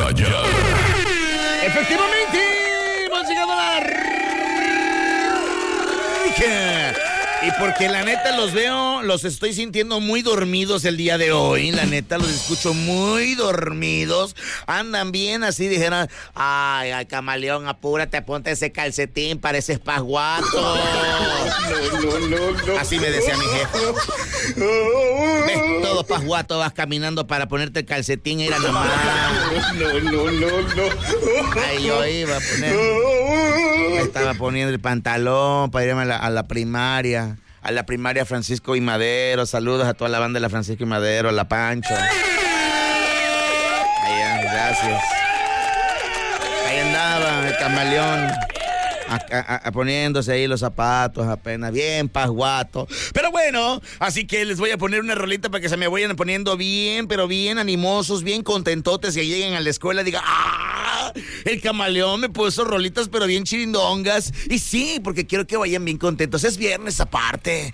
ya. Efectivamente, hemos llegado a la rica. Y porque la neta los estoy sintiendo muy dormidos el día de hoy. La neta los escucho muy dormidos. Andan bien así, dijeron, ay, camaleón, apúrate, ponte ese calcetín, pareces pasguato. No. Así me decía mi jefe. ¿Ves? Todo pasguato vas caminando para ponerte el calcetín, era nomás. No. Ahí yo iba a poner. Me estaba poniendo el pantalón para irme a la primaria. A la primaria Francisco y Madero. Saludos a toda la banda de la Francisco y Madero, a la Pancho. Allá, gracias. Ahí andaba el camaleón. Poniéndose ahí los zapatos apenas, bien pasguato. Pero bueno, así que les voy a poner una rolita para que se me vayan poniendo bien, pero bien animosos, bien contentotes y lleguen a la escuela y digan, ¡ah! El camaleón me puso rolitas pero bien chirindongas. Y sí, porque quiero que vayan bien contentos. Es viernes aparte.